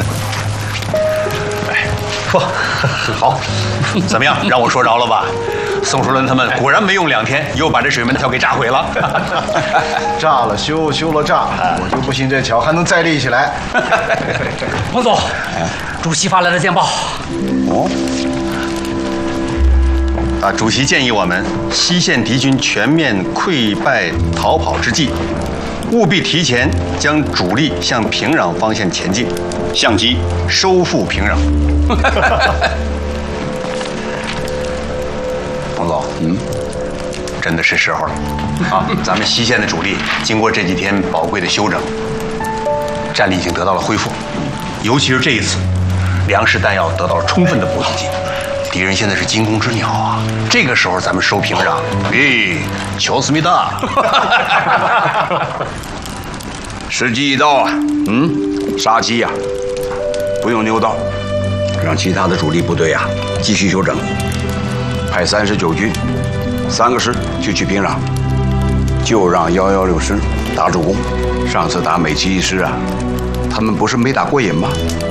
不，好，怎么样？让我说着了吧？宋书伦他们果然没用2天，又把这水门桥给炸毁了。 炸了修，修了炸，我就不信这桥还能再立起来。 彭总，主席发来的电报。 哦。主席建议我们西线敌军全面溃败逃跑之际，务必提前将主力向平壤方向前进，相机收复平壤。彭总，真的是时候了啊！咱们西线的主力经过这几天宝贵的休整，战力已经得到了恢复，尤其是这一次，粮食弹药得到了充分的补给。敌人现在是惊弓之鸟啊！这个时候咱们收平壤，求思密达！ 时机已到啊！杀鸡呀，不用扭到，让其他的主力部队啊继续休整，派39军3个师去平壤，就让116师打主攻。上次打美其1师啊，他们不是没打过瘾吗？